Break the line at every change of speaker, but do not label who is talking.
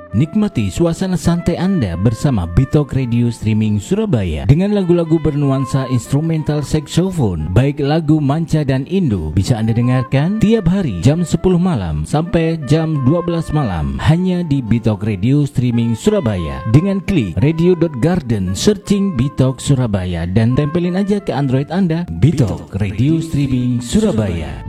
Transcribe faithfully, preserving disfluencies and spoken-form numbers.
Nikmati suasana santai Anda bersama Bitok Radio Streaming Surabaya dengan lagu-lagu bernuansa instrumental saxophone, baik lagu manca dan Indo, bisa Anda dengarkan tiap hari jam sepuluh malam sampai jam dua belas malam hanya di Bitok Radio Streaming Surabaya. Dengan klik radio dot garden, searching Bitok Surabaya dan tempelin aja ke Android Anda Bitok Radio Streaming Surabaya.